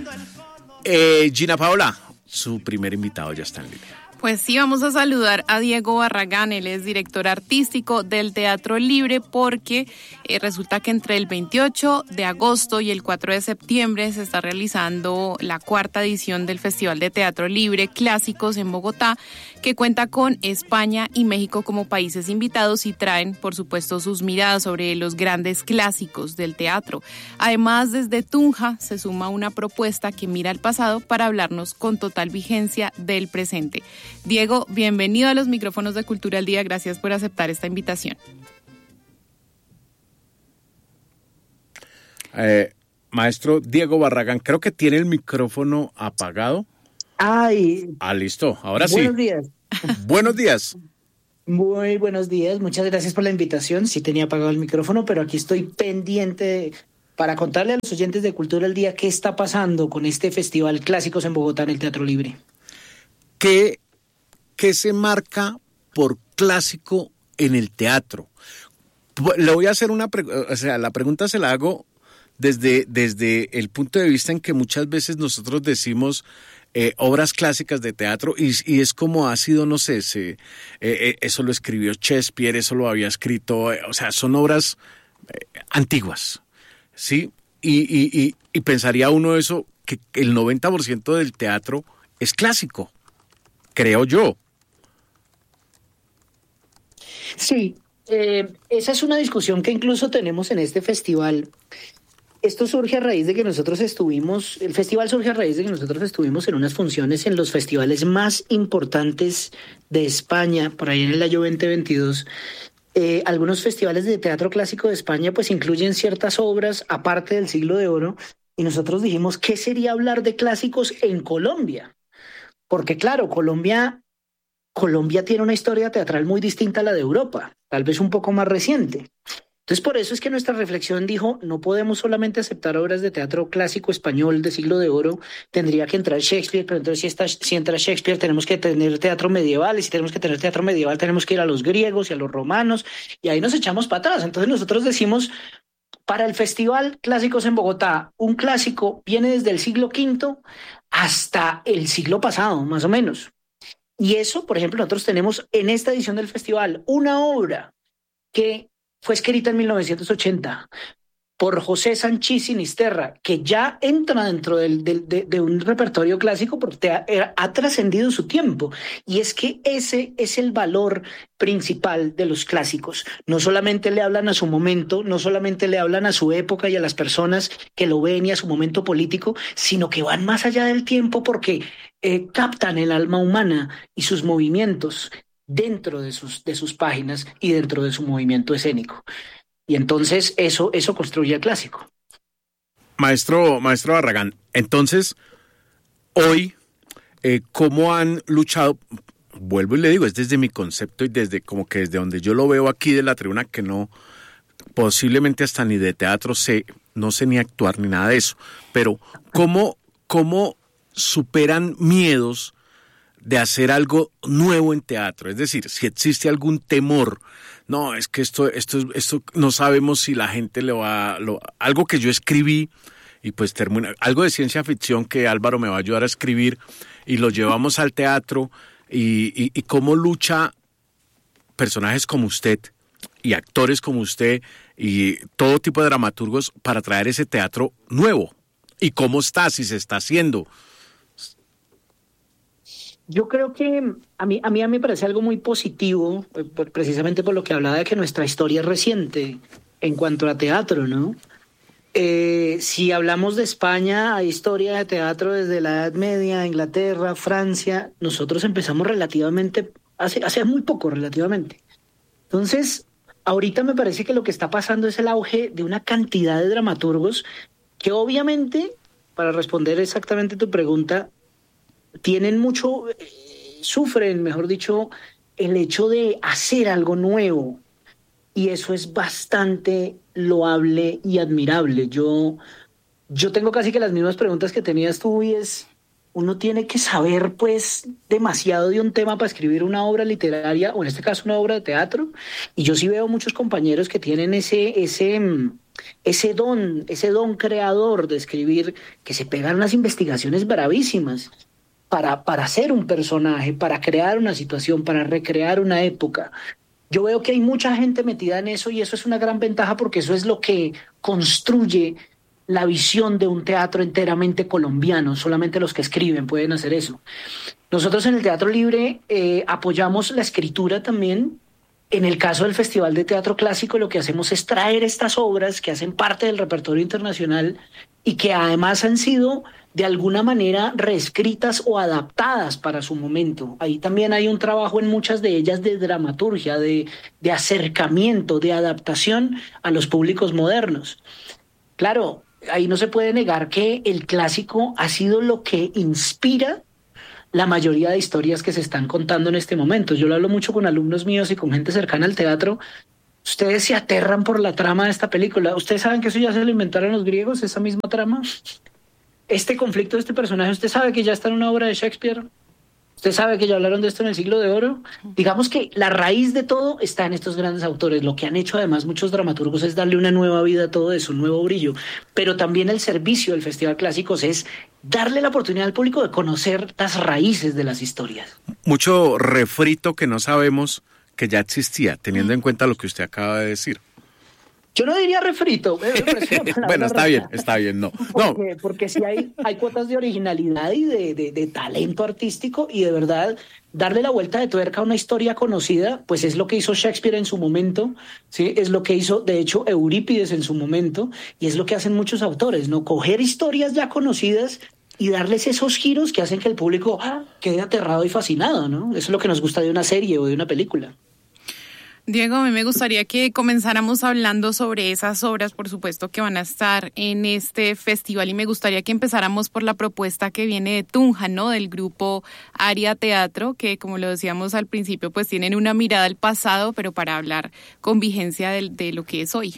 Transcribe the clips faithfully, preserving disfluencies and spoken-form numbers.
Eh, Gina Paola, su primer invitado ya está en línea. Pues sí, vamos a saludar a Diego Barragán, él es director artístico del Teatro Libre, porque eh, resulta que entre el veintiocho de agosto y el cuatro de septiembre se está realizando la cuarta edición del Festival de Teatro Libre Clásicos en Bogotá, que cuenta con España y México como países invitados y traen, por supuesto, sus miradas sobre los grandes clásicos del teatro. Además, desde Tunja se suma una propuesta que mira al pasado para hablarnos con total vigencia del presente. Diego, bienvenido a los micrófonos de Cultura al Día. Gracias por aceptar esta invitación. Eh, maestro Diego Barragán, creo que tiene el micrófono apagado. Ay. Ah, listo. Ahora buenos sí. Buenos días. Buenos días. Muy buenos días. Muchas gracias por la invitación. Sí tenía apagado el micrófono, pero aquí estoy pendiente para contarle a los oyentes de Cultura al Día qué está pasando con este Festival Clásicos en Bogotá en el Teatro Libre. ¿Qué ¿Qué se marca por clásico en el teatro? Le voy a hacer una pregunta, o sea, la pregunta se la hago desde, desde el punto de vista en que muchas veces nosotros decimos eh, obras clásicas de teatro y, y es como ha sido, no sé, se, eh, eh, eso lo escribió Shakespeare, eso lo había escrito, eh, o sea, son obras eh, antiguas, ¿sí? Y, y, y, y pensaría uno eso, que el noventa por ciento del teatro es clásico, creo yo. Sí, eh, esa es una discusión que incluso tenemos en este festival. Esto surge a raíz de que nosotros estuvimos, el festival surge a raíz de que nosotros estuvimos en unas funciones en los festivales más importantes de España, por ahí en el año veinte veintidós. Eh, algunos festivales de teatro clásico de España pues incluyen ciertas obras aparte del Siglo de Oro, y nosotros dijimos, ¿qué sería hablar de clásicos en Colombia? Porque claro, Colombia... Colombia tiene una historia teatral muy distinta a la de Europa, tal vez un poco más reciente. Entonces, por eso es que nuestra reflexión dijo, no podemos solamente aceptar obras de teatro clásico español de Siglo de Oro, tendría que entrar Shakespeare, pero entonces si, está, si entra Shakespeare tenemos que tener teatro medieval, y si tenemos que tener teatro medieval tenemos que ir a los griegos y a los romanos, y ahí nos echamos para atrás. Entonces nosotros decimos, para el Festival Clásicos en Bogotá, un clásico viene desde el siglo quinto hasta el siglo pasado, más o menos. Y eso, por ejemplo, nosotros tenemos en esta edición del festival una obra que fue escrita en mil novecientos ochenta por José Sanchís Sinisterra, que ya entra dentro del, del, de, de un repertorio clásico porque ha, ha trascendido su tiempo. Y es que ese es el valor principal de los clásicos. No solamente le hablan a su momento, no solamente le hablan a su época y a las personas que lo ven y a su momento político, sino que van más allá del tiempo porque eh, captan el alma humana y sus movimientos dentro de sus, de sus páginas y dentro de su movimiento escénico. Y entonces eso, eso construye el clásico. Maestro, maestro Barragán, entonces, hoy, eh, ¿cómo han luchado? Vuelvo y le digo, es desde mi concepto y desde como que desde donde yo lo veo aquí de la tribuna, que no, posiblemente hasta ni de teatro sé, no sé ni actuar ni nada de eso, pero ¿cómo, cómo superan miedos de hacer algo nuevo en teatro? Es decir, si existe algún temor, no, es que esto, esto, esto no sabemos si la gente le va, lo, algo que yo escribí y pues termina, algo de ciencia ficción que Álvaro me va a ayudar a escribir y lo llevamos al teatro y, y, y cómo lucha personajes como usted y actores como usted y todo tipo de dramaturgos para traer ese teatro nuevo y cómo está, si se está haciendo. Yo creo que a mí, a mí, a mí me parece algo muy positivo, precisamente por lo que hablaba de que nuestra historia es reciente en cuanto a teatro, ¿no? Eh, si hablamos de España, hay historia de teatro desde la Edad Media, Inglaterra, Francia. Nosotros empezamos relativamente, hace, hace muy poco relativamente. Entonces, ahorita me parece que lo que está pasando es el auge de una cantidad de dramaturgos que obviamente, para responder exactamente tu pregunta, tienen mucho, eh, sufren, mejor dicho, el hecho de hacer algo nuevo. Y eso es bastante loable y admirable. Yo, yo tengo casi que las mismas preguntas que tenías tú, y es, uno tiene que saber pues demasiado de un tema para escribir una obra literaria, o en este caso una obra de teatro. Y yo sí veo muchos compañeros que tienen ese, ese, ese don, ese don creador de escribir, que se pegan unas investigaciones bravísimas para, para hacer un personaje, para crear una situación, para recrear una época. Yo veo que hay mucha gente metida en eso y eso es una gran ventaja porque eso es lo que construye la visión de un teatro enteramente colombiano. Solamente los que escriben pueden hacer eso. Nosotros en el Teatro Libre eh, apoyamos la escritura también. En el caso del Festival de Teatro Clásico, lo que hacemos es traer estas obras que hacen parte del repertorio internacional y que además han sido de alguna manera reescritas o adaptadas para su momento. Ahí también hay un trabajo en muchas de ellas de dramaturgia, de, de acercamiento, de adaptación a los públicos modernos. Claro, ahí no se puede negar que el clásico ha sido lo que inspira la mayoría de historias que se están contando en este momento. Yo lo hablo mucho con alumnos míos y con gente cercana al teatro. Ustedes se aterran por la trama de esta película. ¿Ustedes saben que eso ya se lo inventaron los griegos, esa misma trama? Este conflicto de este personaje, ¿usted sabe que ya está en una obra de Shakespeare? ¿Usted sabe que ya hablaron de esto en el Siglo de Oro? Digamos que la raíz de todo está en estos grandes autores. Lo que han hecho además muchos dramaturgos es darle una nueva vida a todo eso, un nuevo brillo. Pero también el servicio del Festival Clásicos es darle la oportunidad al público de conocer las raíces de las historias. Mucho refrito que no sabemos que ya existía, teniendo en cuenta lo que usted acaba de decir. Yo no diría refrito. Bueno, está bien, está bien, no. Porque, no. porque sí hay, hay cuotas de originalidad y de, de, de talento artístico y de verdad darle la vuelta de tuerca a una historia conocida, pues es lo que hizo Shakespeare en su momento, ¿sí? Es lo que hizo, de hecho, Eurípides en su momento y es lo que hacen muchos autores, ¿no? Coger historias ya conocidas y darles esos giros que hacen que el público quede aterrado y fascinado, ¿no? Eso es lo que nos gusta de una serie o de una película. Diego, a mí me gustaría que comenzáramos hablando sobre esas obras, por supuesto, que van a estar en este festival y me gustaría que empezáramos por la propuesta que viene de Tunja, ¿no? Del grupo Aria Teatro, que como lo decíamos al principio, pues tienen una mirada al pasado, pero para hablar con vigencia de, de lo que es hoy.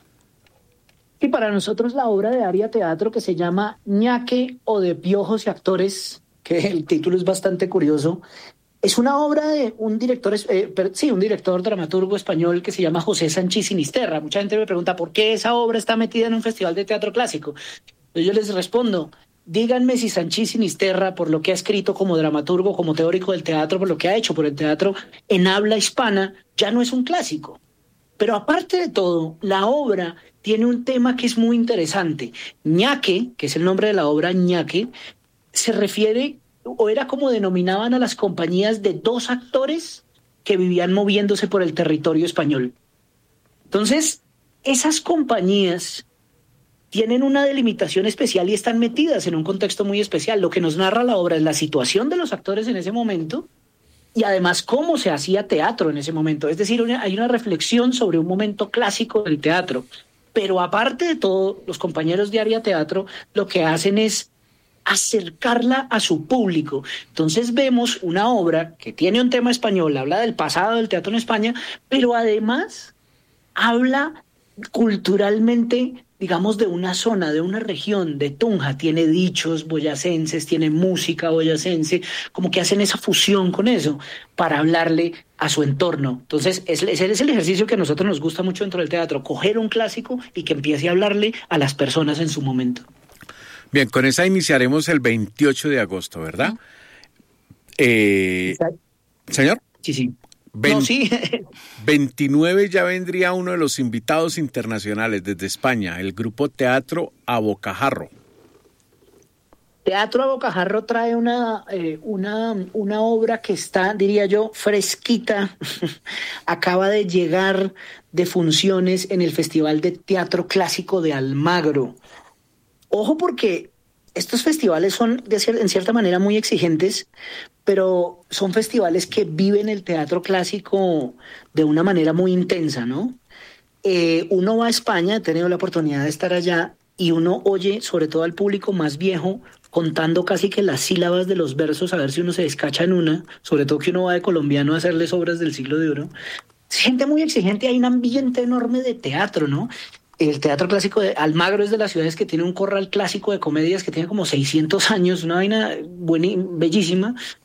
Y para nosotros la obra de Aria Teatro que se llama Ñaque o de Piojos y Actores, que el título es bastante curioso, es una obra de un director, eh, sí, un director dramaturgo español que se llama José Sanchís Sinisterra. Mucha gente me pregunta por qué esa obra está metida en un festival de teatro clásico. Entonces yo les respondo, díganme si Sanchís Sinisterra, por lo que ha escrito como dramaturgo, como teórico del teatro, por lo que ha hecho por el teatro en habla hispana, ya no es un clásico. Pero aparte de todo, la obra tiene un tema que es muy interesante. Ñaque, que es el nombre de la obra, Ñaque, se refiere o era como denominaban a las compañías de dos actores que vivían moviéndose por el territorio español. Entonces, esas compañías tienen una delimitación especial y están metidas en un contexto muy especial. Lo que nos narra la obra es la situación de los actores en ese momento y además cómo se hacía teatro en ese momento. Es decir, una, hay una reflexión sobre un momento clásico del teatro. Pero aparte de todo, los compañeros de Aria Teatro lo que hacen es acercarla a su público. Entonces vemos una obra que tiene un tema español, habla del pasado del teatro en España, pero además habla culturalmente, digamos, de una zona, de una región, de Tunja. Tiene dichos boyacenses, tiene música boyacense, como que hacen esa fusión con eso para hablarle a su entorno. Entonces, ese es el ejercicio que a nosotros nos gusta mucho dentro del teatro, coger un clásico y que empiece a hablarle a las personas en su momento. Bien, con esa iniciaremos el veintiocho de agosto, ¿verdad? Eh, ¿Señor? Sí, sí. veinte, no, sí. veintinueve ya vendría uno de los invitados internacionales desde España, el grupo Teatro a Bocajarro. Teatro a Bocajarro trae una, eh, una, una obra que está, diría yo, fresquita. Acaba de llegar de funciones en el Festival de Teatro Clásico de Almagro. Ojo porque estos festivales son de cier- en cierta manera muy exigentes, pero son festivales que viven el teatro clásico de una manera muy intensa, ¿no? Eh, uno va a España, he tenido la oportunidad de estar allá, y uno oye, sobre todo al público más viejo, contando casi que las sílabas de los versos, a ver si uno se descacha en una, sobre todo que uno va de colombiano a hacerles obras del Siglo de Oro. Es gente muy exigente, hay un ambiente enorme de teatro, ¿no? El Teatro Clásico de Almagro es de las ciudades que tiene un corral clásico de comedias que tiene como seiscientos años, una vaina buena, bellísima.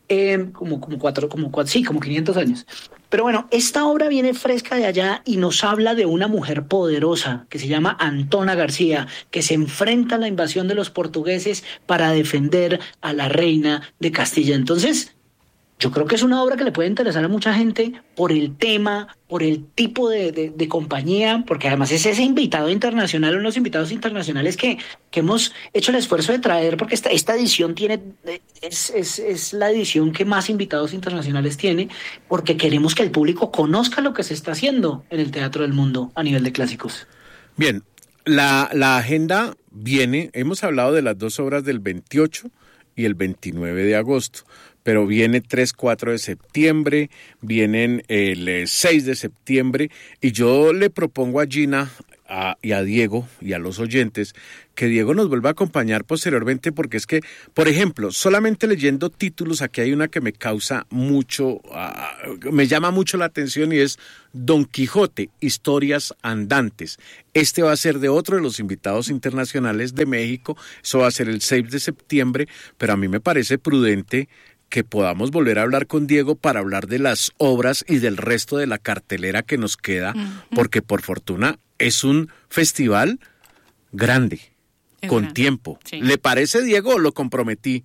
eh, como, como cuatro, como cuatro, sí, como quinientos años. Pero bueno, esta obra viene fresca de allá y nos habla de una mujer poderosa que se llama Antona García, que se enfrenta a la invasión de los portugueses para defender a la reina de Castilla. Entonces, yo creo que es una obra que le puede interesar a mucha gente por el tema, por el tipo de, de, de compañía, porque además es ese invitado internacional, unos invitados internacionales que, que hemos hecho el esfuerzo de traer, porque esta, esta edición tiene, es, es, es la edición que más invitados internacionales tiene, porque queremos que el público conozca lo que se está haciendo en el Teatro del Mundo a nivel de clásicos. Bien, la, la agenda viene, hemos hablado de las dos obras del veintiocho y el veintinueve de agosto. Pero viene tres, cuatro de septiembre, vienen el seis de septiembre, y yo le propongo a Gina a, y a Diego y a los oyentes que Diego nos vuelva a acompañar posteriormente, porque es que, por ejemplo, solamente leyendo títulos, aquí hay una que me causa mucho, uh, me llama mucho la atención, y es Don Quijote, Historias Andantes. Este va a ser de otro de los invitados internacionales de México, eso va a ser el seis de septiembre, pero a mí me parece prudente que podamos volver a hablar con Diego para hablar de las obras y del resto de la cartelera que nos queda, uh-huh. porque por fortuna es un festival grande, es con grande. Tiempo. Sí. ¿Le parece, Diego, o lo comprometí?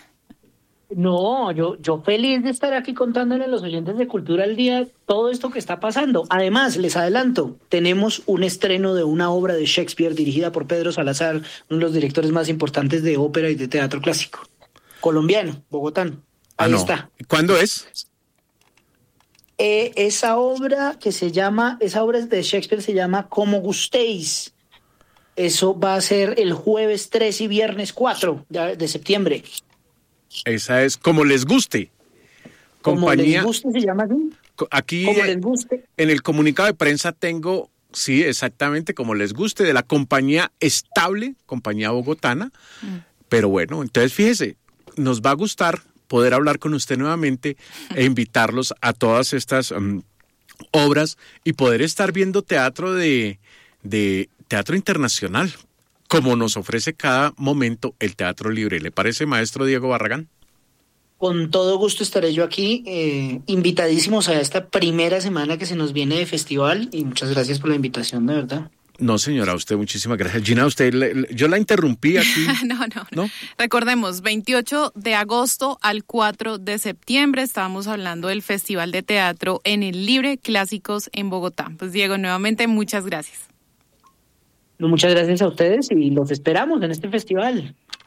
No, yo, yo feliz de estar aquí contándole a los oyentes de Cultura al Día todo esto que está pasando. Además, les adelanto, tenemos un estreno de una obra de Shakespeare dirigida por Pedro Salazar, uno de los directores más importantes de ópera y de teatro clásico. Colombiano, bogotano. Ahí ah, no. está. ¿Cuándo es? Eh, esa obra que se llama, esa obra de Shakespeare se llama Como Gustéis. Eso va a ser el jueves tres y viernes cuatro de septiembre. Esa es Como Les Guste. Como Compañía, Les Guste se llama así. Aquí Como Les Guste. En el comunicado de prensa tengo, sí, exactamente, Como Les Guste, de la compañía estable, compañía bogotana. Mm. Pero bueno, entonces fíjese, nos va a gustar poder hablar con usted nuevamente e invitarlos a todas estas um, obras y poder estar viendo teatro de, de teatro internacional, como nos ofrece cada momento el Teatro Libre. ¿Le parece, maestro Diego Barragán? Con todo gusto estaré yo aquí, eh, invitadísimos a esta primera semana que se nos viene de festival, y muchas gracias por la invitación, de verdad. No, señora, a usted muchísimas gracias. Gina, usted, le, le, yo la interrumpí aquí. no, no, no. Recordemos, veintiocho de agosto al cuatro de septiembre estábamos hablando del Festival de Teatro en el Libre Clásicos en Bogotá. Pues Diego, nuevamente muchas gracias. No, muchas gracias a ustedes y los esperamos en este festival.